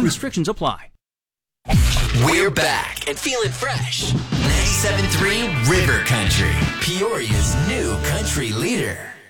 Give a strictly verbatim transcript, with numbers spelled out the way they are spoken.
Restrictions apply. We're back and feeling fresh. ninety-seven point three River Country, Peoria's new country leader.